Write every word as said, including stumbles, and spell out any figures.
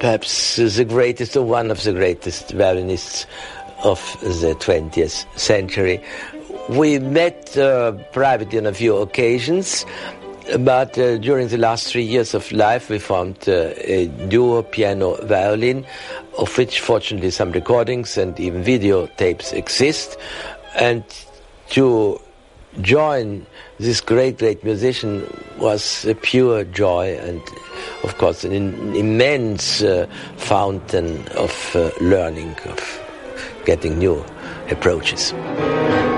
perhaps the greatest or one of the greatest violinists of the twentieth century. We met uh, privately on a few occasions, but uh, during the last three years of life we formed uh, a duo piano-violin, of which fortunately some recordings and even videotapes exist. And to join this great, great musician was a pure joy and, of course, an in, immense uh, fountain of uh, learning, of getting new approaches.